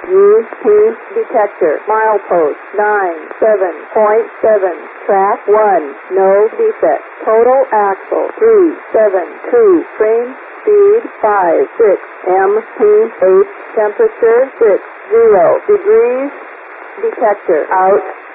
UP detector. Milepost 97.7. Track 1. No defect. Total axle 372. Frame speed 56. MP8. Temperature 60. Degrees detector out.